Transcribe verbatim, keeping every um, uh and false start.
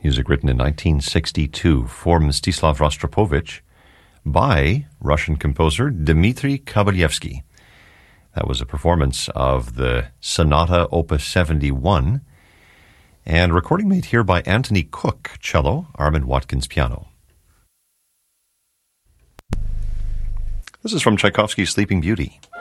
music written in nineteen sixty-two for Mstislav Rostropovich by Russian composer Dmitry Kabalevsky. That was a performance of the Sonata Opus seventy-one, and recording made here by Anthony Cook, cello, Armin Watkins, piano. This is from Tchaikovsky's Sleeping Beauty.